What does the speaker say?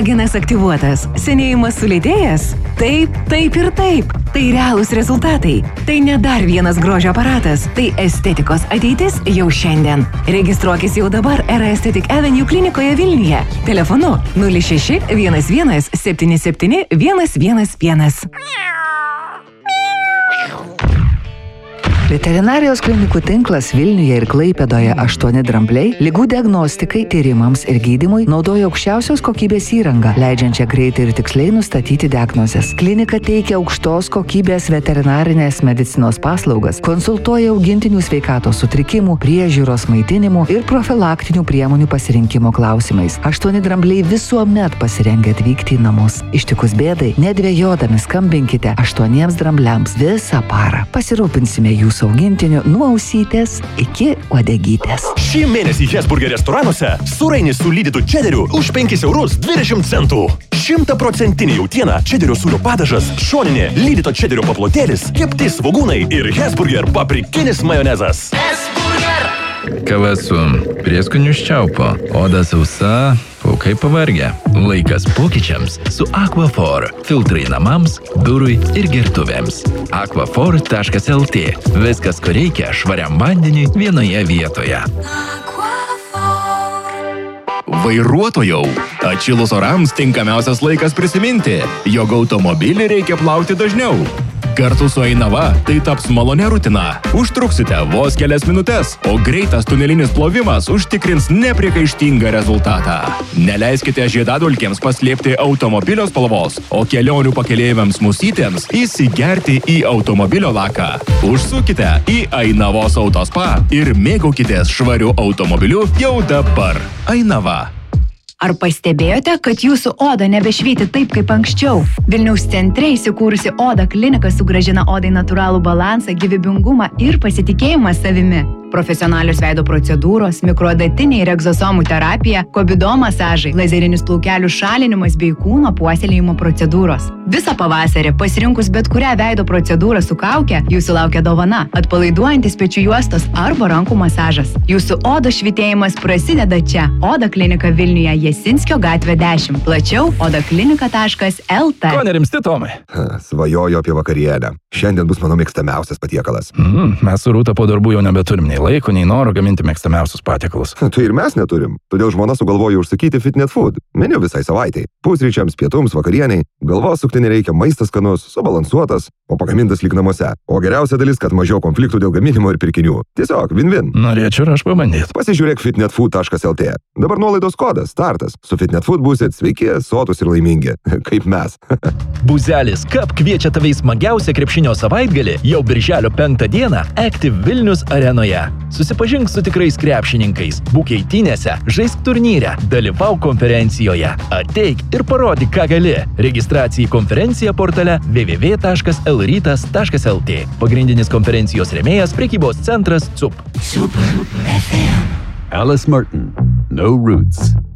kolagenas aktyvuotas, senėjimas sulėtėjęs? Taip, taip ir taip. Tai realūs rezultatai. Tai ne dar vienas grožio aparatas. Tai estetikos ateitis jau šiandien. Registruokis jau dabar Era Aesthetic Avenue klinikoje Vilniuje. Telefonu 06 11 77 111. Veterinarijos klinikų tinklas Vilniuje ir Klaipėdoje 8 drambliai ligų diagnostikai, tyrimams ir gydymui naudoja aukščiausios kokybės įrangą, leidžiančią greitai ir tiksliai nustatyti diagnozes. Klinika teikia aukštos kokybės veterinarinės medicinos paslaugas, konsultuoja augintinių sveikatos sutrikimų, priežiūros, maitinimų ir profilaktinių priemonių pasirinkimo klausimais. 8 drambliai visuomet pasirengę atvykti į namus. Ištikus bėdai, nedvejodami skambinkite 8 drambliams visą parą. Pasirūpinsime jūsų augintinių nuo ausytės iki uodegytės. Šį mėnesį Hesburger restoranuose sūrainis su lydytu čederiu už 5,20 €. 100% jautiena, čederio sūrio padažas, šoninė lydyto čederio paplotėlis, kepti svogūnai ir Hesburger paprikinis majonezas. Kava su prieskoniu ščiaupo, oda sausa, plaukai pavargę. Laikas pokyčiams su Aquaphor. Filtrai namams, biurui ir gertuvėms. Aquaphor.lt. Viskas, ko reikia švariam vandeniui vienoje vietoje. Vairuotojau, atšilus orams tinkamiausias laikas prisiminti, jog automobilį reikia plauti dažniau. Kartu su Ainava tai taps malonė rutina. Užtruksite vos kelias minutes, o greitas tunelinis plovimas užtikrins nepriekaištingą rezultatą. Neleiskite žiedadulkėms paslėpti automobilio spalvos, o kelionių pakeleiviams musytėms įsigerti į automobilio laką. Užsukite į Ainavos autospa ir mėgaukitės švariu automobiliu jau dabar. Ainava. Ar pastebėjote, kad jūsų oda nebešvyti taip, kaip anksčiau? Vilniaus centre įsikūrusi Oda klinika sugrąžina odai natūralų balansą, gyvybingumą ir pasitikėjimą savimi. Profesionalios veido procedūros, mikroadatinė ir egzosomų terapija, kobido masažai, lazerinis plaukelių šalinimas bei kūno puoselėjimo procedūros. Visą pavasarį pasirinkus bet kurią veido procedūrą su kauke, jūsų laukia dovana – atpalaiduojantis pečių juostos arba rankų masažas. Jūsų odos švitėjimas prasideda čia. Oda klinika Vilniuje, Jasinskio gatvė 10. Plačiau odaklinika.lt. Ko nerimsti, Tomai? Svajoju apie vakarienę. Šiandien bus mano mėgstamiausias patiekalas. Mes su Rūta po darbų jau nebeturim nei laiko, nei noro gaminti mėgstamiausius patiekalus. Tai ir mes neturim. Todėl žmona sugalvojo užsakyti Fitnet Food. Meniu visai savaitai. Pusryčiams, pietums, vakarieniai. Galvos sukti nereikia, maistas skanus, subalansuotas, o pagamintas lyg namuose. O geriausia dalis, kad mažiau konfliktų dėl gaminimo ir pirkinių. Tiesiog win-win. Norėčiau ir aš pabandyti. Pasižiūrėk fitnetfood.lt. Dabar nuolaidos kodas startas. Su Fitnet Food būsit sveiki, sotus ir laimingi. Kaip mes. Buzelis Cup kviečia tave į smagiausią krepšinio savaitgalį jau birželio 5 dieną Active Vilnius arenoje. Susipažink su tikrais krepšininkais, būk eitynėse, žaisk turnyre, dalyvauk konferencijoje, ateik ir parodyk, ką gali. Registracija į konferenciją portale www.lrytas.lt. Pagrindinis konferencijos rėmėjas prekybos centras CUP. Alice Martin, No Roots.